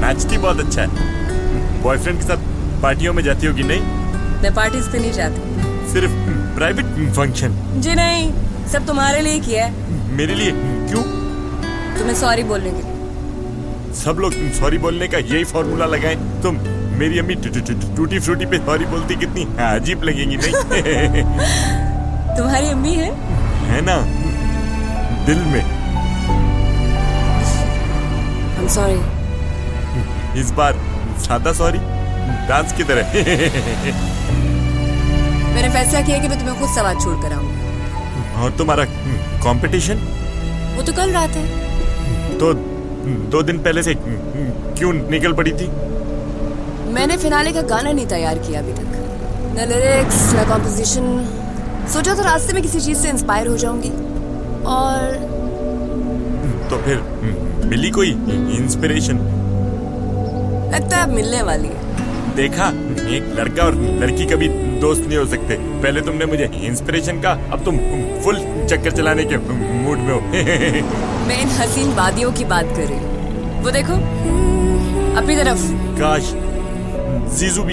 नाचती बहुत अच्छा है। बॉयफ्रेंड के साथ पार्टियों में जाती होगी नहीं? मैं पार्टीज पे नहीं जाती। सिर्फ प्राइवेट फंक्शन? जी नहीं, सब तुम्हारे लिए किया है। मेरे लिए? क्यों? तुम्हें सॉरी बोलने के लिए। सब लोग सॉरी बोलने का यही फॉर्मूला लगाएं। तुम मेरी अम्मी टूटी फ्रूटी पे सॉरी बोलती कितनी अजीब लगेगी नहीं? तुम्हारी अम्मी है ना, दिल में। I'm sorry। इस बार सादा सॉरी, डांस की तरह। मैंने फैसला किया कि मैं तुम्हें खुद सवाल छोड़ कर आऊंगी। और तुम्हारा कंपटीशन? वो तो कल रात है। तो 2 दिन पहले से क्यों निकल पड़ी थी? मैंने फिनाले का गाना नहीं तैयार किया अभी तक, न लिरिक्स न कॉम्पोजिशन। सोचा था रास्ते में किसी चीज से इंस्पायर हो जाऊंगी। और तो फिर मिली कोई इंस्पिरेशन? लगता है अब मिलने वाली है। देखा, एक लड़का और लड़की कभी दोस्त नहीं हो सकते। पहले तुमने मुझे इंस्पिरेशन का, अब तुम फुल चक्कर चलाने के मूड में हो। मैं इन हसीन वादियों की बात कर रही हूँ। वो देखो अपनी तरफ। काश जीजू भी